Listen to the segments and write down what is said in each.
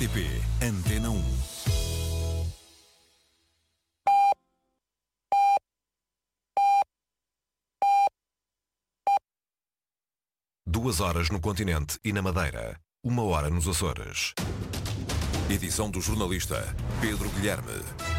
RTP Antena 1. Duas horas no continente e na Madeira. 1 hora nos Açores. Edição do jornalista Pedro Guilherme.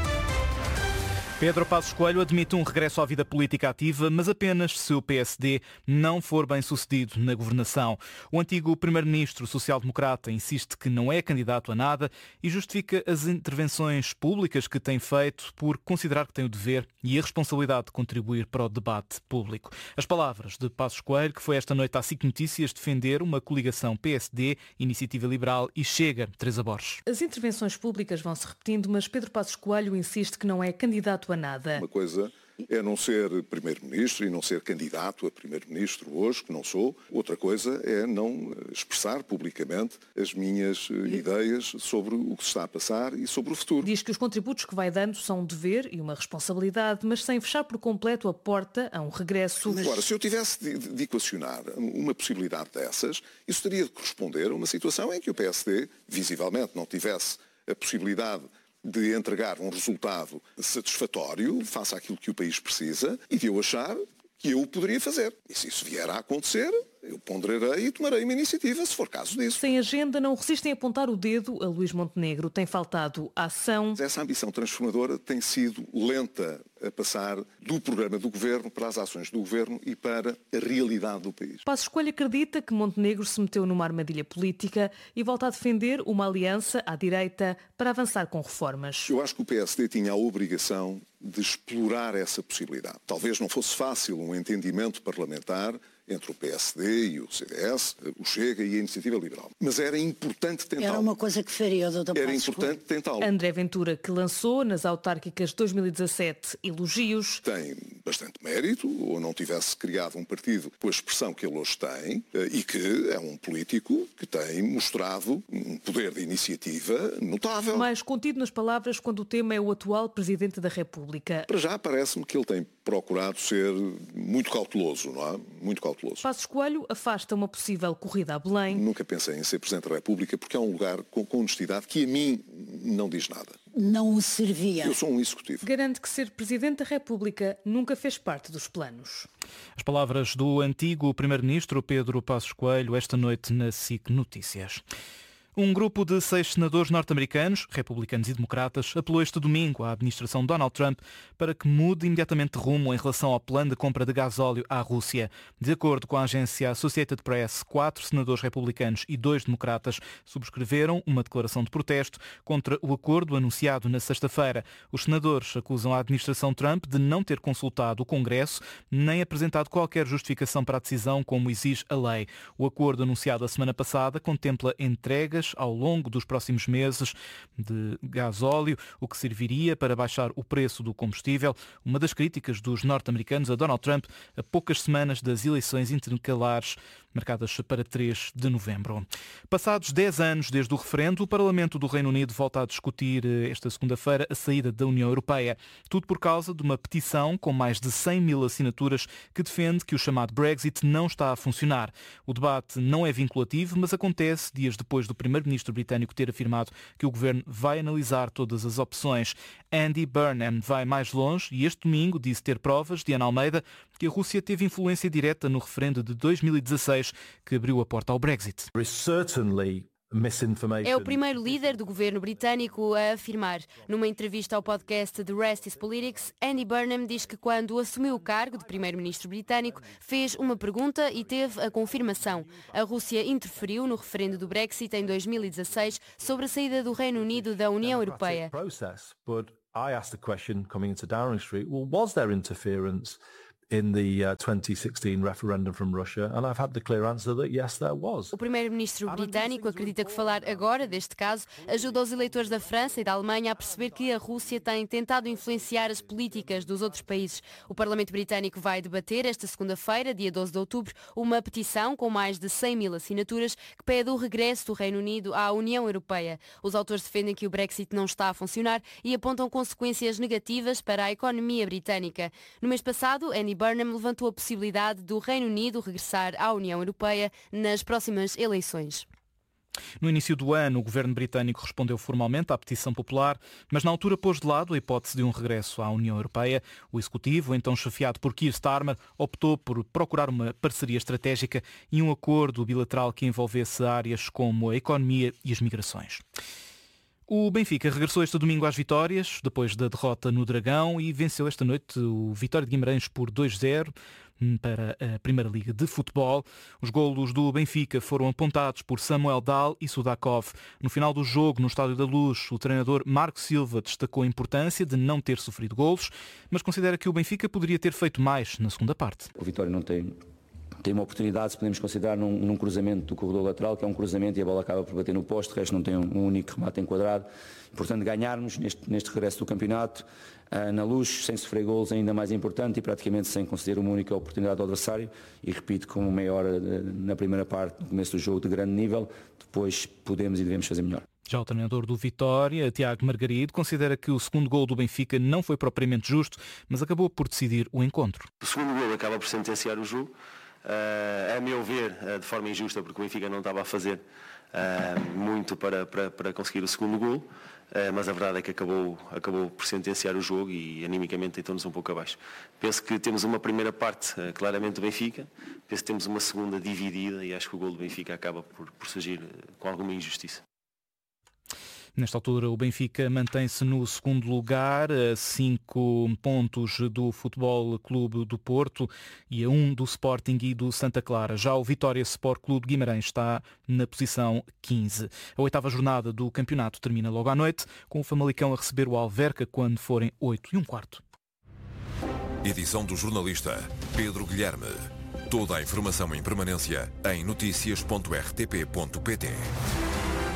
Pedro Passos Coelho admite um regresso à vida política ativa, mas apenas se o PSD não for bem sucedido na governação. O antigo primeiro-ministro social-democrata insiste que não é candidato a nada e justifica as intervenções públicas que tem feito por considerar que tem o dever e a responsabilidade de contribuir para o debate público. As palavras de Passos Coelho, que foi esta noite à SIC Notícias defender uma coligação PSD, Iniciativa Liberal e Chega. Teresa Borges. As intervenções públicas vão-se repetindo, mas Pedro Passos Coelho insiste que não é candidato a nada. Uma coisa é não ser primeiro-ministro e não ser candidato a primeiro-ministro hoje, que não sou. Outra coisa é não expressar publicamente as minhas ideias sobre o que se está a passar e sobre o futuro. Diz que os contributos que vai dando são um dever e uma responsabilidade, mas sem fechar por completo a porta a um regresso. Agora, se eu tivesse de equacionar uma possibilidade dessas, isso teria de corresponder a uma situação em que o PSD, visivelmente, não tivesse a possibilidade de entregar um resultado satisfatório face àquilo que o país precisa e de eu achar que eu o poderia fazer. E se isso vier a acontecer, eu ponderarei e tomarei uma iniciativa, se for caso disso. Sem agenda, não resistem a apontar o dedo a Luís Montenegro. Tem faltado ação. Essa ambição transformadora tem sido lenta a passar do programa do Governo para as ações do Governo e para a realidade do país. Passos Coelho acredita que Montenegro se meteu numa armadilha política e volta a defender uma aliança à direita para avançar com reformas. Eu acho que o PSD tinha a obrigação de explorar essa possibilidade. Talvez não fosse fácil um entendimento parlamentar entre o PSD e o CDS, o Chega e a Iniciativa Liberal. Mas era importante tentá-lo. Era uma coisa que faria o Dr. Era importante tentá-lo. André Ventura, que lançou nas autárquicas 2017 elogios. Tem bastante mérito, ou não tivesse criado um partido com a expressão que ele hoje tem, e que é um político que tem mostrado um poder de iniciativa notável. Mais contido nas palavras quando o tema é o atual Presidente da República. Para já parece-me que ele tem procurado ser muito cauteloso, não é? Muito cauteloso. Passos Coelho afasta uma possível corrida a Belém. Nunca pensei em ser Presidente da República porque é um lugar com honestidade que a mim não diz nada. Não o servia. Eu sou um executivo. Garante que ser Presidente da República nunca fez parte dos planos. As palavras do antigo primeiro-ministro Pedro Passos Coelho esta noite na SIC Notícias. Um grupo de 6 senadores norte-americanos, republicanos e democratas, apelou este domingo à administração Donald Trump para que mude imediatamente de rumo em relação ao plano de compra de gasóleo à Rússia. De acordo com a agência Associated Press, 4 senadores republicanos e 2 democratas subscreveram uma declaração de protesto contra o acordo anunciado na sexta-feira. Os senadores acusam a administração Trump de não ter consultado o Congresso nem apresentado qualquer justificação para a decisão, como exige a lei. O acordo anunciado a semana passada contempla entregas ao longo dos próximos meses de gasóleo, o que serviria para baixar o preço do combustível, uma das críticas dos norte-americanos a Donald Trump a poucas semanas das eleições intercalares marcadas para 3 de novembro. Passados 10 anos desde o referendo, o Parlamento do Reino Unido volta a discutir esta segunda-feira a saída da União Europeia. Tudo por causa de uma petição com mais de 100 mil assinaturas que defende que o chamado Brexit não está a funcionar. O debate não é vinculativo, mas acontece dias depois do primeiro-ministro britânico ter afirmado que o governo vai analisar todas as opções. Andy Burnham vai mais longe e este domingo disse ter provas, Diana Almeida, que a Rússia teve influência direta no referendo de 2016 que abriu a porta ao Brexit. É o primeiro líder do governo britânico a afirmar. Numa entrevista ao podcast The Rest is Politics, Andy Burnham diz que quando assumiu o cargo de primeiro-ministro britânico, fez uma pergunta e teve a confirmação. A Rússia interferiu no referendo do Brexit em 2016 sobre a saída do Reino Unido da União Europeia. In the 2016 referendum from Russia, and I've had the clear answer that yes, there was. O primeiro-ministro britânico acredita que falar agora deste caso ajuda os eleitores da França e da Alemanha a perceber que a Rússia tem tentado influenciar as políticas dos outros países. O Parlamento britânico vai debater esta segunda-feira, dia 12 de outubro, uma petição com mais de 100 mil assinaturas que pede o regresso do Reino Unido à União Europeia. Os autores defendem que o Brexit não está a funcionar e apontam consequências negativas para a economia britânica. No mês passado, Andy Burnham levantou a possibilidade do Reino Unido regressar à União Europeia nas próximas eleições. No início do ano, o governo britânico respondeu formalmente à petição popular, mas na altura pôs de lado a hipótese de um regresso à União Europeia. O executivo, então chefiado por Keir Starmer, optou por procurar uma parceria estratégica e um acordo bilateral que envolvesse áreas como a economia e as migrações. O Benfica regressou este domingo às vitórias, depois da derrota no Dragão, e venceu esta noite o Vitória de Guimarães por 2-0 para a Primeira Liga de Futebol. Os golos do Benfica foram apontados por Samuel Dahl e Sudakov. No final do jogo, no Estádio da Luz, o treinador Marco Silva destacou a importância de não ter sofrido golos, mas considera que o Benfica poderia ter feito mais na segunda parte. O Vitória não tem uma oportunidade, se podemos considerar, num cruzamento do corredor lateral, que é um cruzamento e a bola acaba por bater no poste, o resto não tem um único remate enquadrado. Portanto, ganharmos neste regresso do campeonato, na Luz, sem sofrer golos, ainda mais importante, e praticamente sem conceder uma única oportunidade ao adversário. E repito, com meia hora na primeira parte, no começo do jogo, de grande nível, depois podemos e devemos fazer melhor. Já o treinador do Vitória, Tiago Margarido, considera que o segundo gol do Benfica não foi propriamente justo, mas acabou por decidir o encontro. O segundo gol acaba por sentenciar o jogo. A meu ver, de forma injusta, porque o Benfica não estava a fazer muito para conseguir o segundo gol, mas a verdade é que acabou por sentenciar o jogo e animicamente deitou-nos um pouco abaixo. Penso que temos uma primeira parte claramente do Benfica, penso que temos uma segunda dividida e acho que o gol do Benfica acaba por surgir com alguma injustiça. Nesta altura, o Benfica mantém-se no segundo lugar, a 5 pontos do Futebol Clube do Porto e a 1 do Sporting e do Santa Clara. Já o Vitória Sport Clube de Guimarães está na posição 15. A 8ª jornada do campeonato termina logo à noite, com o Famalicão a receber o Alverca quando forem 8:15. Edição do jornalista Pedro Guilherme. Toda a informação em permanência em noticias.rtp.pt.